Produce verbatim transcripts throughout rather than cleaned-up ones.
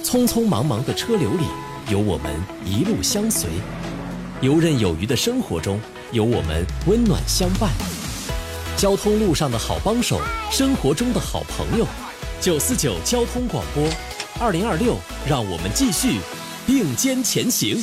匆匆忙忙的车流里，有我们一路相随；游刃有余的生活中，有我们温暖相伴。交通路上的好帮手，生活中的好朋友。九四九交通广播，二零二六，让我们继续并肩前行。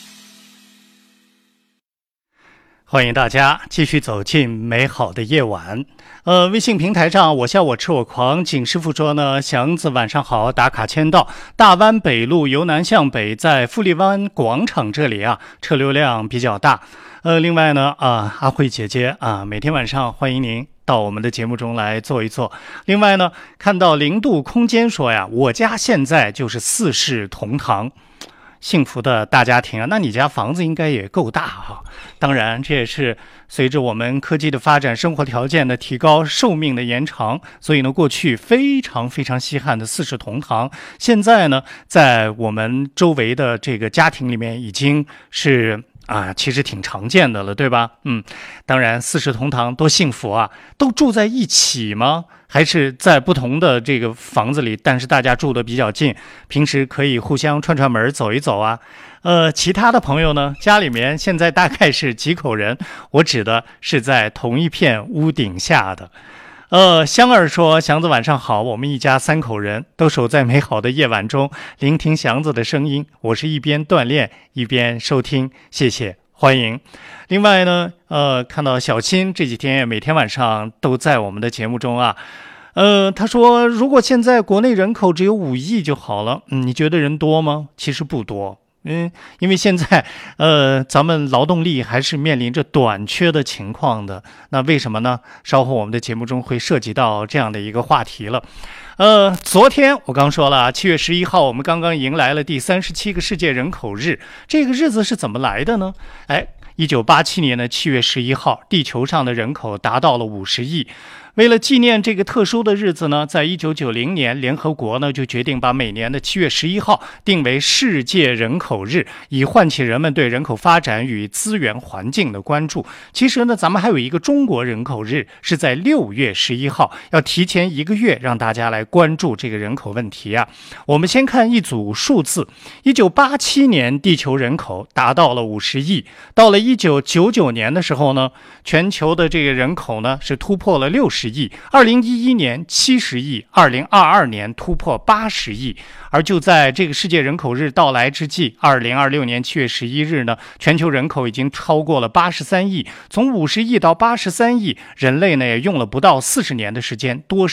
欢迎大家继续走进美好的夜晚。呃，微信平台上我笑我吃我狂，景师傅说呢，祥子晚上好，打卡签到，大湾北路由南向北，在富力湾广场这里啊，车流量比较大。呃，另外呢，啊，阿慧姐姐啊，每天晚上欢迎您到我们的节目中来坐一坐。另外呢，看到零度空间说呀，我家现在就是四世同堂。幸福的大家庭啊，那你家房子应该也够大哈、啊。当然，这也是随着我们科技的发展、生活条件的提高、寿命的延长，所以呢，过去非常非常稀罕的四世同堂，现在呢，在我们周围的这个家庭里面已经是啊，其实挺常见的了，对吧？嗯，当然，四世同堂多幸福啊！都住在一起吗？还是在不同的这个房子里，但是大家住得比较近，平时可以互相串串门走一走啊。呃，其他的朋友呢，家里面现在大概是几口人？我指的是在同一片屋顶下的。呃，香儿说，祥子晚上好，我们一家三口人都守在美好的夜晚中，聆听祥子的声音。我是一边锻炼一边收听，谢谢。欢迎。另外呢，呃，看到小新这几天每天晚上都在我们的节目中啊，呃，他说如果现在国内人口只有五亿就好了，嗯，你觉得人多吗？其实不多。嗯，因为现在，呃，咱们劳动力还是面临着短缺的情况的。那为什么呢？稍后我们的节目中会涉及到这样的一个话题了。呃，昨天我刚说了，七月十一号，我们刚刚迎来了第三十七个世界人口日。这个日子是怎么来的呢？哎，一九八七年的七月十一号，地球上的人口达到了五十亿。为了纪念这个特殊的日子呢，在一九九零年，联合国呢就决定把每年的七月十一号定为世界人口日，以唤起人们对人口发展与资源环境的关注。其实呢，咱们还有一个中国人口日，是在六月十一号，要提前一个月让大家来关注这个人口问题啊。我们先看一组数字，一九八七年地球人口达到了五十亿，到了一九九九年的时候呢，全球的这个人口呢是突破了六十亿，二零一一年七十亿，二零二二年突破八十亿。而就在这个世界人口日到来之际，二零二六年七月十一日呢，全球人口已经超过了八十三亿，从五十亿到八十三亿，人类呢也用了不到四十年的时间，多